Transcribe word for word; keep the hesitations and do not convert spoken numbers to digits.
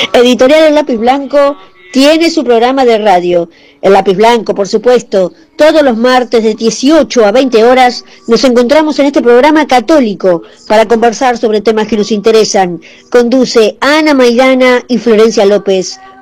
Editorial El Lápiz Blanco tiene su programa de radio. El Lápiz Blanco, por supuesto, todos los martes de dieciocho a veinte horas nos encontramos en este programa católico para conversar sobre temas que nos interesan. Conduce Ana Maidana y Florencia López.